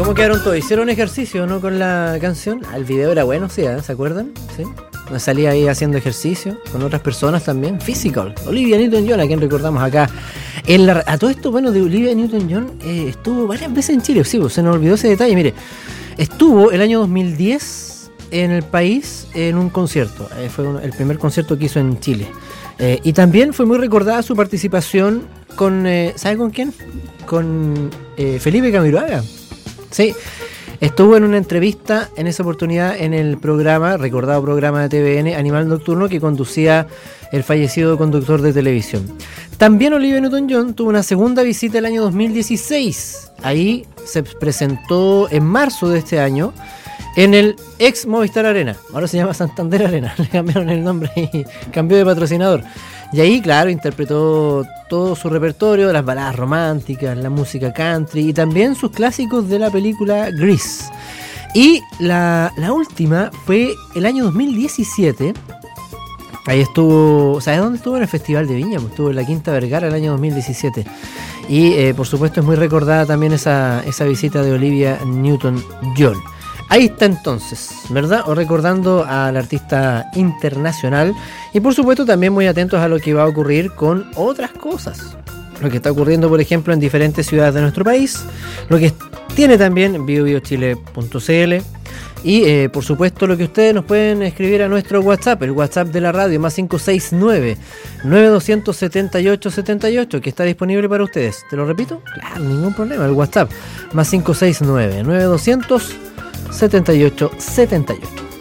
¿Cómo quedaron todos? ¿Hicieron ejercicio, no, con la canción? El video era bueno, sí, ¿eh? ¿Se acuerdan? Sí. Me salía ahí haciendo ejercicio con otras personas también. Physical. Olivia Newton-John, a quien recordamos acá. A todo esto, bueno, de Olivia Newton-John, estuvo varias veces en Chile. Sí, pues, se nos olvidó ese detalle. Mire, estuvo el año 2010 en el país en un concierto. Fue el primer concierto que hizo en Chile. Y también fue muy recordada su participación con, ¿sabe con quién? Con Felipe Camiroaga. Sí, estuvo en una entrevista en esa oportunidad en el recordado programa de TVN, Animal Nocturno, que conducía el fallecido conductor de televisión. También Olivia Newton-John tuvo una segunda visita el año 2016. Ahí se presentó en marzo de este año en el ex Movistar Arena. Ahora se llama Santander Arena. Le cambiaron el nombre y cambió de patrocinador. Y ahí, claro, interpretó todo su repertorio, las baladas románticas, la música country y también sus clásicos de la película Grease. Y la última fue el año 2017. Ahí estuvo, ¿sabes dónde estuvo? En el Festival de Viña, pues estuvo en la Quinta Vergara el año 2017. Y por supuesto es muy recordada también esa visita de Olivia Newton-John. Ahí está entonces, ¿verdad? O recordando al artista internacional. Y por supuesto también muy atentos a lo que va a ocurrir con otras cosas. Lo que está ocurriendo, por ejemplo, en diferentes ciudades de nuestro país. Lo que tiene también biobiochile.cl. Y por supuesto lo que ustedes nos pueden escribir a nuestro WhatsApp, el WhatsApp de la radio, más 569-9278-78, que está disponible para ustedes. ¿Te lo repito? Claro, ningún problema, el WhatsApp, más 569-9278-78.